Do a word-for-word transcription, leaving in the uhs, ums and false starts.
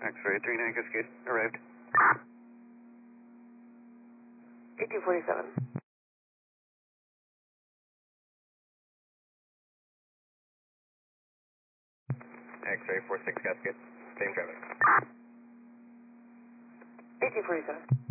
X-ray three nine Cascade, arrived. eighteen forty-seven. X-ray four six Cascade, same traffic. eighteen forty-seven.